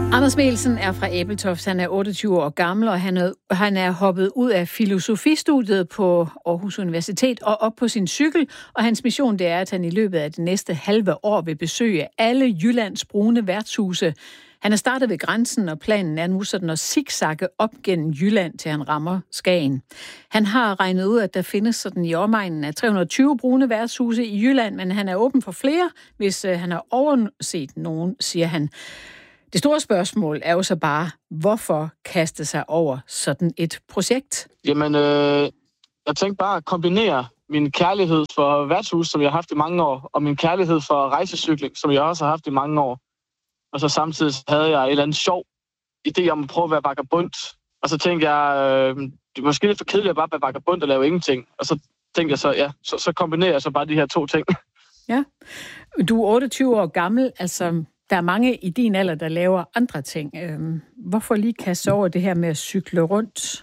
Anders Mikkelsen er fra Ebeltoft. Han er 28 år gammel, og han er hoppet ud af filosofistudiet på Aarhus Universitet og op på sin cykel. Og hans mission det er, at han i løbet af det næste halve år vil besøge alle Jyllands brune værtshuse. Han er startet ved grænsen, og planen er nu sådan at zigzagge op gennem Jylland, til han rammer Skagen. Han har regnet ud, at der findes sådan i omegnen af 320 brune værtshuse i Jylland, men han er åben for flere, hvis han har overset nogen, siger han. Det store spørgsmål er jo så bare, hvorfor kaste sig over sådan et projekt? Jamen, jeg tænkte bare at kombinere min kærlighed for værtshus, som jeg har haft i mange år, og min kærlighed for rejsecykling, som jeg også har haft i mange år. Og så samtidig havde jeg en eller anden sjov idé om at prøve at være vagabond. Og så tænkte jeg, det er måske lidt for kedeligt at bare være vagabond og lave ingenting. Og så tænkte jeg så kombinerer jeg så bare de her to ting. Ja, du er 28 år gammel, altså der er mange i din alder, der laver andre ting. Hvorfor lige kaste over det her med at cykle rundt?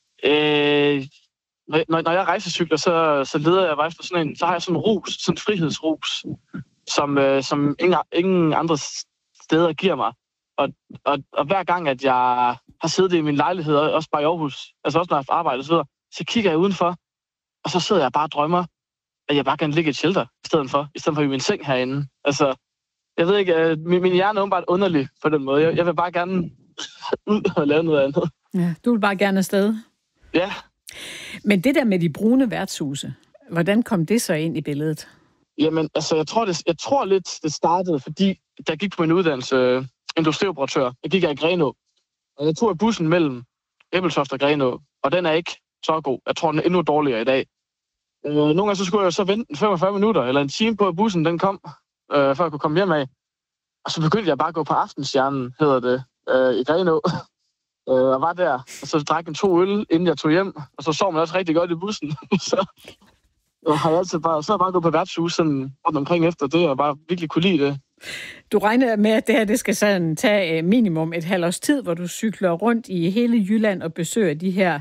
Når jeg rejsecykler, så leder jeg faktisk på sådan en, så har jeg sådan en rus, sådan en frihedsrus, som ingen andre steder giver mig. Og hver gang, at jeg har siddet i min lejlighed, også bare i Aarhus, altså også når jeg har arbejdet og så videre, så kigger jeg udenfor, og så sidder jeg bare og drømmer, at jeg bare kan ligge i et shelter i stedet for i min seng herinde. Altså, jeg ved ikke, min hjerne er åbenbart underlig på den måde. Jeg vil bare gerne ud og lave noget andet. Ja, du vil bare gerne afsted? Ja. Men det der med de brune værtshuse, hvordan kom det så ind i billedet? Jamen, altså, jeg tror lidt, det startede, fordi da jeg gik på min uddannelse industrioperatør, jeg gik af Grenaa, og jeg tog bussen mellem Ebeltoft og Grenaa, og den er ikke så god. Jeg tror, den er endnu dårligere i dag. Nogle gange så skulle jeg så vente 45 minutter, eller en time på, at bussen den kom, før jeg kunne komme hjem af. Og så begyndte jeg bare at gå på Aftenstjernen, hedder det, i Grenaa. Og var der, og så drak en 2 øl, inden jeg tog hjem. Og så sov man også rigtig godt i bussen. Så har jeg altid bare gået på værtshus sådan rundt omkring efter det, og bare virkelig kunne lide det. Du regner med, at det her det skal sådan tage minimum et halvt års tid, hvor du cykler rundt i hele Jylland og besøger de her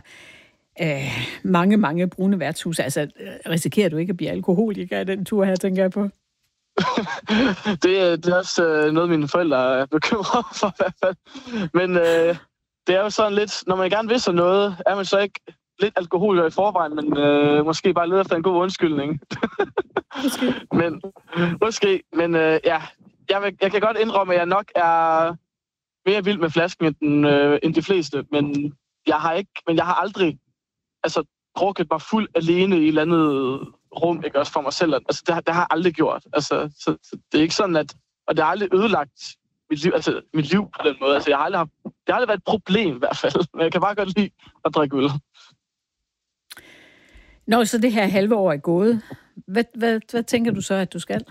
mange brune værtshuse. Altså, risikerer du ikke at blive alkoholiker i den tur her, tænker jeg på? det er også noget, mine forældre er bekymret for i hvert fald. Men det er jo sådan lidt, når man gerne vil sådan noget, er man så ikke lidt alkoholiker i forvejen, men måske bare leder efter en god undskyldning. Måske. Men jeg kan godt indrømme, at jeg nok er mere vild med flasken end de fleste, men jeg har aldrig drukket mig fuld alene i et eller andet rum, ikke også for mig selv. Altså, det har jeg aldrig gjort. Altså, så det er ikke sådan, og det har aldrig ødelagt mit liv på den måde. Altså, det har aldrig været et problem i hvert fald, men jeg kan bare godt lide at drikke øl. Når så det her halve år er gået, hvad tænker du så, at du skal?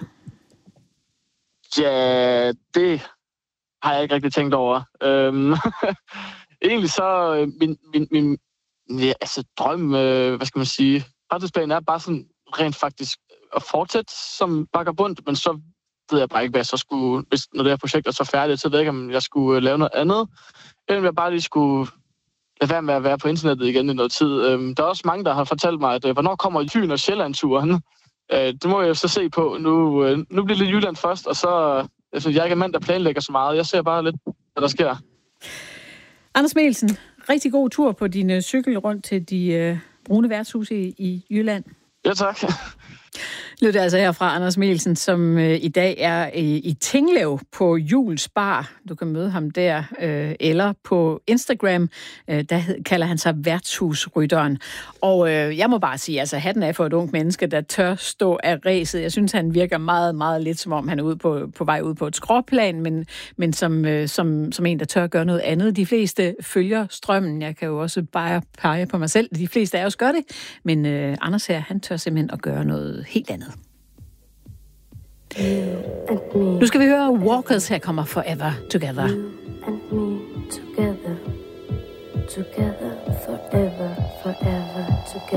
Ja, det har jeg ikke rigtig tænkt over. Egentlig så min drøm, hvad skal man sige, fremtidsplan er bare sådan rent faktisk at fortsætte som vagabond, men så ved jeg bare ikke, hvad jeg så skulle, når det her projekt er så færdigt, så ved jeg ikke, om jeg skulle lave noget andet, eller om jeg bare lige skulle lade være med at være på internettet igen i noget tid. Der er også mange, der har fortalt mig, at hvornår kommer Fyn og Sjælland-turen? Det må jeg jo så se på. Nu bliver det Jylland først, og så jeg er ikke en mand, der planlægger så meget. Jeg ser bare lidt, hvad der sker. Anders Mikkelsen, rigtig god tur på din cykel rundt til de brune værtshuse i Jylland. Ja, tak. Lytter altså her fra Anders Mikkelsen, som i dag er i Tinglev på Jules Bar. Du kan møde ham der, eller på Instagram, der kalder han sig værtshusrytteren. Og jeg må bare sige, altså hatten er for et ungt menneske, der tør stå af ræset. Jeg synes, han virker meget, meget lidt, som om han er ude på vej ud på et skråplan, men som en, der tør gøre noget andet. De fleste følger strømmen. Jeg kan jo også bare pege på mig selv. De fleste af os gør det. Men Anders her, han tør simpelthen at gøre noget helt andet. Nu skal vi høre Walkers. Her kommer Forever Together. You and me together, together forever, forever together.